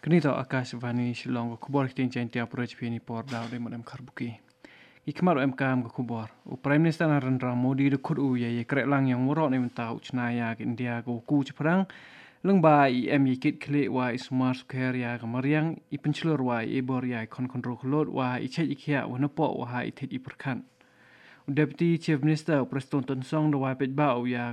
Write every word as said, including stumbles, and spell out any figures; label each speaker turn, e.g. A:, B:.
A: Kini tahu Akashvani Shillong ko kubor kitin chen tia approach pini por daw de madam karbuki. Ikmar M K M ko kubor. U Prime Minister Narendra Modi de khud u ye ye krek lang yang murok ni mentau chnaya ke India ko ku chprang leng ba I em ye kit kle wa ismar square ya ke mariang I penchlur wa I bor ya kon kontrol klot wa I chet ikhia wa napo wa I thet I perkhan. Deputy Chief Minister Preston Tonsong do wa pet ba u ya